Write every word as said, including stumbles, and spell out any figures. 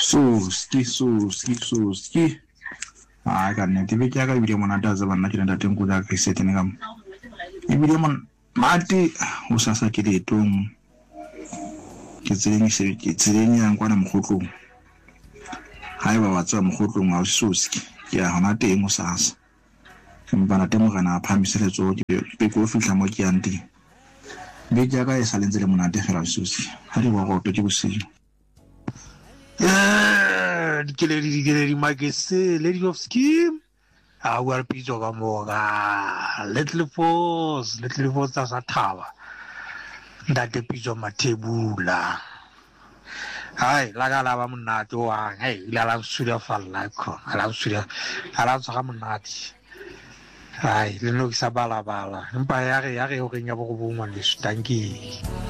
So ski so ski so ski. Ah, kan nanti bicara kan video mana ada zaman nak kita datang kuda ke set ini kam. Ini video man mati usah sakit itu. Kiziringi sih kiziringi yang kuana mukulu. Hai bawa tu mukulu ngau suski. Ya hana temu sas. Kembana temu kana apa misalnya tu pekau filter mau kianti. Bicara salin zile mana ada kalau suski. Hari bawa tu juga sih. Yeah, Kileri Kileri Magese, Lady of Scheme. Our piece of Amoga, Little Force, Little Force as a tower. That the piece of my tabula. Hi, Lagalam Natua, hey, Lalam Suda Falako, Alam Suda, Alam Samanati. Hi, Linux Sabala Bala, Empire Yari, Ring of a woman is tanky.